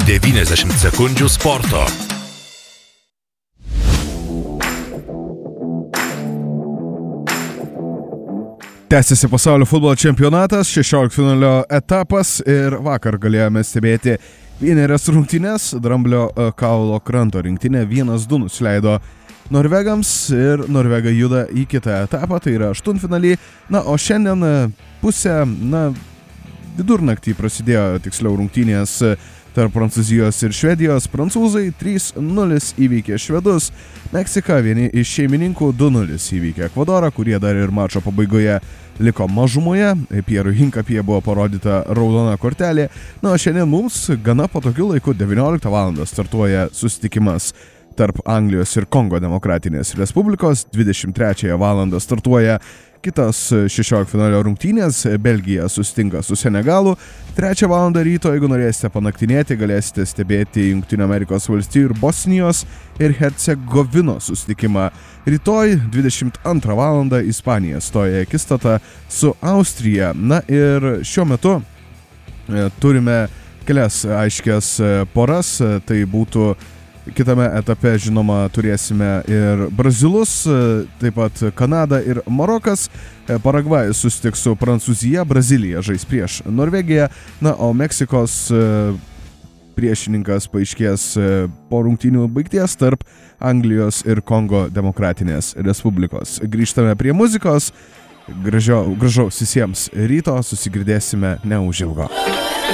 90 sekundžių sporto. Tęsiasi pasaulio futbolo čempionatas, 16-finalio etapas ir vakar galėjome stebėti vienerias rungtynes. Dramblio kaulo kranto rinktinė 1-2 nusileido norvegams ir norvegai juda į kitą etapą, tai yra aštuntfinalį. Na, o šiandien vidurnaktį prasidėjo tiksliau rungtynės tarp Prancūzijos ir Švedijos. Prancūzai 3-0 įveikė švedus. Meksika vieni iš šeimininkų 2-0 įveikė Ekvadorą, kurie dar ir mačo pabaigoje liko mažumoje. Pierui Hinkapie buvo parodyta raudona kortelė. Na, o šiandien mums gana patogiu laiku 19 val. Startuoja susitikimas tarp Anglijos ir Kongo Demokratinės Respublikos. 23 val. Startuoja kitos 16-finalio rungtynės. Belgija susitinka su Senegalu. 3 val. Ryto, jeigu norėsite panaktinėti, galėsite stebėti Jungtinių Amerikos valstijų ir Bosnijos ir Hercegovinos susitikimą. Rytoj 22 val. Ispanija stoja akistata su Austrija. Na ir šiuo metu turime kelias aiškias poras. Tai būtų kitame etape, žinoma, turėsime ir Brazilus, taip pat Kanada ir Marokas. Paragvajus susitiks su Prancūzija, Brazilija žais prieš Norvegiją. Na, o Meksikos priešininkas paaiškės po rungtynių baigties tarp Anglijos ir Kongo Demokratinės Respublikos. Grįžtame prie muzikos. Gražaus visiems ryto, susigirdėsime neužilgo.